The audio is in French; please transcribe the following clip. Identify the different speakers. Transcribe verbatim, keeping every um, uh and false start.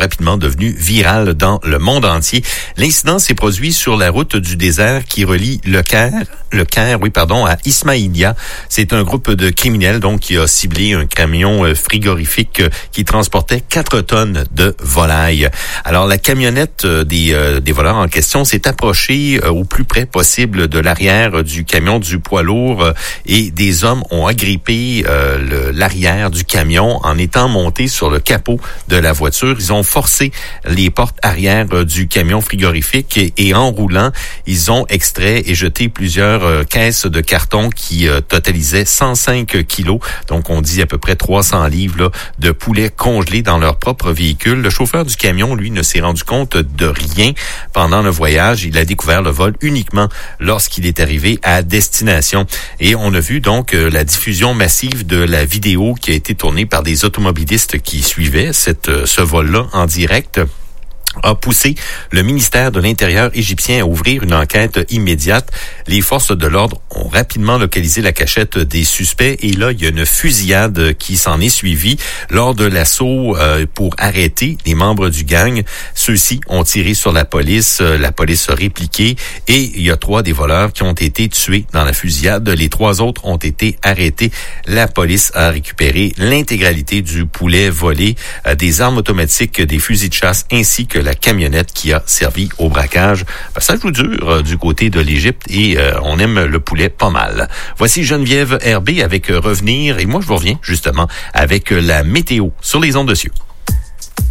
Speaker 1: rapidement devenues virales dans le monde entier. L'incident s'est produit sur la route du désert qui relie le Caire, le Caire, oui, pardon, à Ismaïlia. C'est un groupe de criminels, donc, qui a ciblé un camion frigorifique qui transportait quatre tonnes de volailles. Alors, la camionnette des, euh, des voleurs en question s'est approchée euh, au plus près possible de l'arrière du camion du poids lourd euh, et des hommes ont agrippé euh, le, l'arrière du camion en étant montés sur le capot de la voiture. Ils ont forcé les portes arrière euh, du camion frigorifique et, et en roulant, ils ont extrait et jeté plusieurs euh, caisses de carton qui euh, totalisaient cent cinq kilos. Donc, on dit à peu près trois cents livres là, de poulet congelé dans leur propre véhicule. Le chauffeur du camion, lui, ne s'est rendu compte de rien pendant le voyage. Il a découvert le vol uniquement lorsqu'il est arrivé à destination. Et on a vu donc euh, la diffusion massive de la vidéo qui a été tournée par des automobilistes qui suivaient cette, euh, ce vol-là en direct, a poussé le ministère de l'Intérieur égyptien à ouvrir une enquête immédiate. Les forces de l'ordre ont rapidement localisé la cachette des suspects et là, il y a une fusillade qui s'en est suivie lors de l'assaut euh, pour arrêter les membres du gang. Ceux-ci ont tiré sur la police, la police a répliqué et il y a trois des voleurs qui ont été tués dans la fusillade. Les trois autres ont été arrêtés. La police a récupéré l'intégralité du poulet volé, euh, des armes automatiques, des fusils de chasse ainsi que la camionnette qui a servi au braquage. Ben, ça joue dur euh, du côté de l'Égypte et euh, on aime le poulet pas mal. Voici Geneviève Herbé avec euh, Revenir et moi je vous reviens justement avec euh, la météo sur les ondes de Cieux.